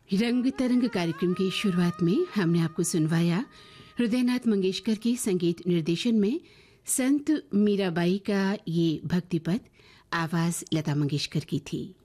रंग तरंग कार्यक्रम की शुरुआत में हमने आपको सुनवाया हृदयनाथ मंगेशकर के संगीत निर्देशन में संत मीराबाई का ये भक्ति पद। आवाज लता मंगेशकर की थी।